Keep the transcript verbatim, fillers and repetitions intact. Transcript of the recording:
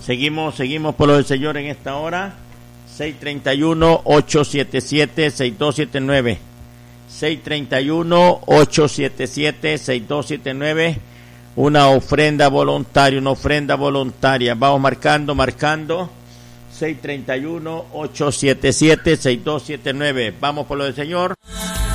Seguimos, seguimos por lo del Señor en esta hora. seis tres uno, ocho siete siete, seis dos siete nueve. seis tres uno, ocho siete siete, seis dos siete nueve. Una ofrenda voluntaria, una ofrenda voluntaria. Vamos marcando, marcando. seis tres uno, ocho siete siete, seis dos siete nueve. Vamos por lo del Señor.